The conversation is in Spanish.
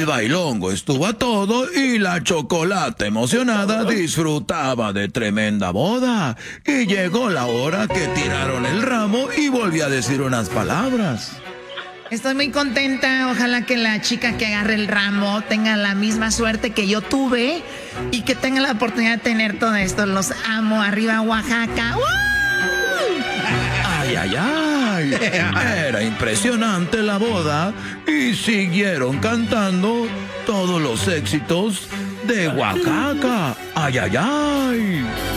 bailongo estuvo a todo y la Chocolata emocionada disfrutaba de tremenda boda. Y llegó la hora que tiraron el ramo y volvió a decir unas palabras. Estoy muy contenta, ojalá que la chica que agarre el ramo tenga la misma suerte que yo tuve y que tenga la oportunidad de tener todo esto. Los amo, arriba Oaxaca. ¡Woo! ¡Ay, ay, ay! Era impresionante la boda y siguieron cantando todos los éxitos de Oaxaca. ¡Ay, ay, ay!